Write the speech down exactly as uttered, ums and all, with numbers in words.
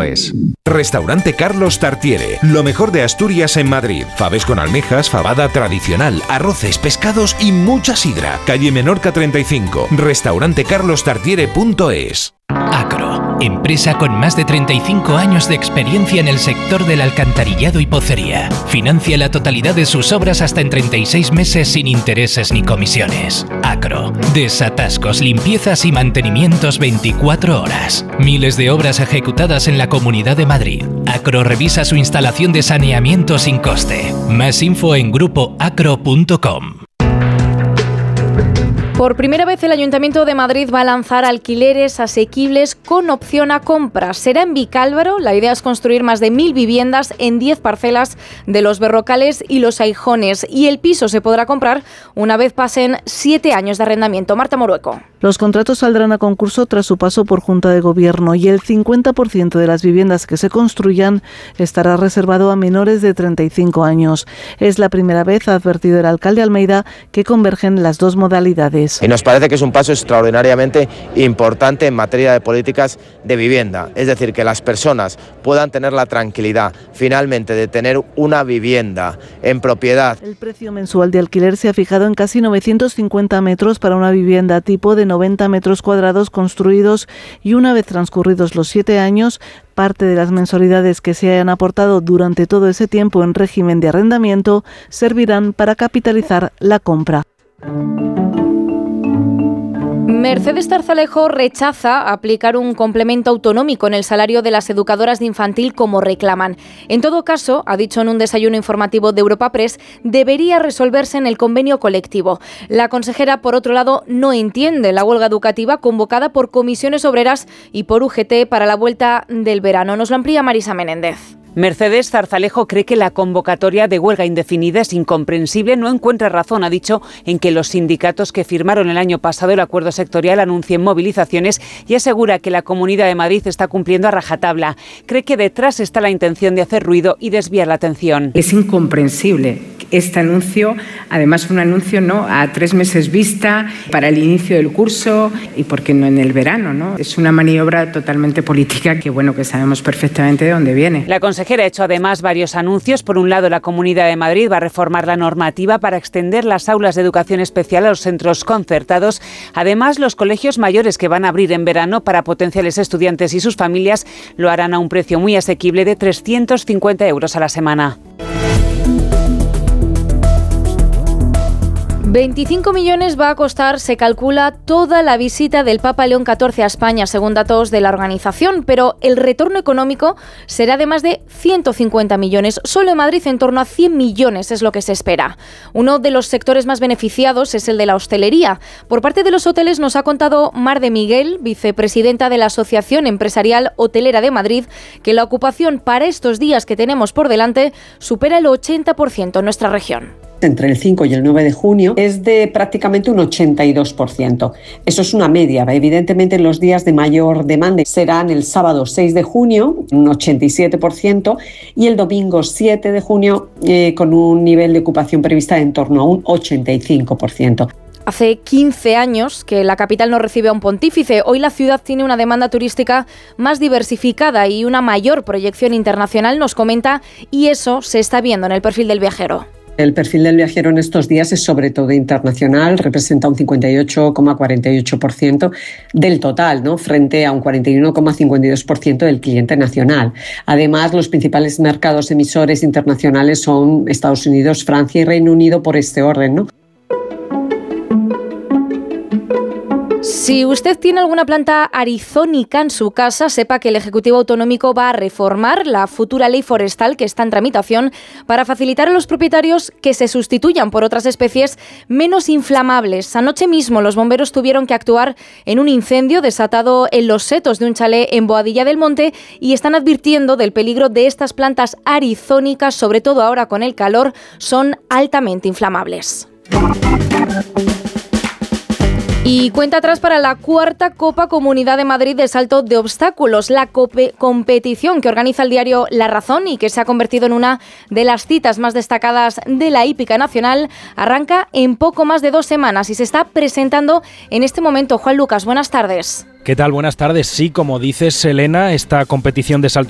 punto es. Restaurante Carlos Tartiere, lo mejor de Asturias en Madrid. Faves con almejas, fabada tradicional, arroces, pescados y mucha sidra. Calle Menorca treinta y cinco. Restaurante Carlos Tartiere punto es. Acro, empresa con más de treinta y cinco años de experiencia en el sector del alcantarillado y pocería. Financia la totalidad de sus obras hasta en treinta y seis meses sin intereses ni comisiones. Acro, desatascos, limpiezas y mantenimientos veinticuatro horas. Miles de obras ejecutadas en la Comunidad de Madrid. Acro revisa su instalación de saneamiento sin coste. Más info en grupo acro punto com. Por primera vez el Ayuntamiento de Madrid va a lanzar alquileres asequibles con opción a compra. Será en Vicálvaro. La idea es construir más de mil viviendas en diez parcelas de Los Berrocales y Los Aijones. Y el piso se podrá comprar una vez pasen siete años de arrendamiento. Marta Morueco. Los contratos saldrán a concurso tras su paso por Junta de Gobierno y el cincuenta por ciento de las viviendas que se construyan estará reservado a menores de treinta y cinco años. Es la primera vez, ha advertido el alcalde Almeida, que convergen las dos modalidades. Y nos parece que es un paso extraordinariamente importante en materia de políticas de vivienda. Es decir, que las personas puedan tener la tranquilidad finalmente de tener una vivienda en propiedad. El precio mensual de alquiler se ha fijado en casi novecientos cincuenta metros para una vivienda tipo de noventa metros cuadrados construidos y una vez transcurridos los siete años, parte de las mensualidades que se hayan aportado durante todo ese tiempo en régimen de arrendamiento servirán para capitalizar la compra. Mercedes Zarzalejo rechaza aplicar un complemento autonómico en el salario de las educadoras de infantil como reclaman. En todo caso, ha dicho en un desayuno informativo de Europa Press, debería resolverse en el convenio colectivo. La consejera, por otro lado, no entiende la huelga educativa convocada por comisiones obreras y por U G T para la vuelta del verano. Nos lo amplía Marisa Menéndez. Mercedes Zarzalejo cree que la convocatoria de huelga indefinida es incomprensible. No encuentra razón, ha dicho, en que los sindicatos que firmaron el año pasado el acuerdo sectorial anuncien movilizaciones y asegura que la Comunidad de Madrid está cumpliendo a rajatabla. Cree que detrás está la intención de hacer ruido y desviar la atención. Es incomprensible este anuncio, además un anuncio no a tres meses vista para el inicio del curso y por qué no en el verano, ¿no? Es una maniobra totalmente política que bueno que sabemos perfectamente de dónde viene. La consejera ha hecho además varios anuncios. Por un lado, la Comunidad de Madrid va a reformar la normativa para extender las aulas de educación especial a los centros concertados. Además, los colegios mayores que van a abrir en verano para potenciales estudiantes y sus familias lo harán a un precio muy asequible de trescientos cincuenta euros a la semana. veinticinco millones va a costar, se calcula, toda la visita del Papa León catorce a España, según datos de la organización, pero el retorno económico será de más de ciento cincuenta millones. Solo en Madrid en torno a cien millones es lo que se espera. Uno de los sectores más beneficiados es el de la hostelería. Por parte de los hoteles nos ha contado Mar de Miguel, vicepresidenta de la Asociación Empresarial Hotelera de Madrid, que la ocupación para estos días que tenemos por delante supera el ochenta por ciento en nuestra región. Entre el cinco y el nueve de junio es de prácticamente un ochenta y dos por ciento. Eso es una media. Evidentemente los días de mayor demanda serán el sábado seis de junio, un ochenta y siete por ciento, y el domingo siete de junio eh, con un nivel de ocupación prevista en torno a un ochenta y cinco por ciento. Hace quince años que la capital no recibe a un pontífice. Hoy la ciudad tiene una demanda turística más diversificada y una mayor proyección internacional, nos comenta, y eso se está viendo en el perfil del viajero. El perfil del viajero en estos días es sobre todo internacional, representa un cincuenta y ocho coma cuarenta y ocho por ciento del total, ¿no?, frente a un cuarenta y uno coma cincuenta y dos por ciento del cliente nacional. Además, los principales mercados emisores internacionales son Estados Unidos, Francia y Reino Unido por este orden, ¿no? Si usted tiene alguna planta arizónica en su casa, sepa que el Ejecutivo Autonómico va a reformar la futura ley forestal que está en tramitación para facilitar a los propietarios que se sustituyan por otras especies menos inflamables. Anoche mismo los bomberos tuvieron que actuar en un incendio desatado en los setos de un chalet en Boadilla del Monte y están advirtiendo del peligro de estas plantas arizónicas, sobre todo ahora con el calor, son altamente inflamables. Y cuenta atrás para la cuarta Copa Comunidad de Madrid de salto de obstáculos, la cope- competición que organiza el diario La Razón y que se ha convertido en una de las citas más destacadas de la hípica nacional, arranca en poco más de dos semanas y se está presentando en este momento. Juan Lucas, buenas tardes. ¿Qué tal? Buenas tardes. Sí, como dices, Elena, esta competición de salto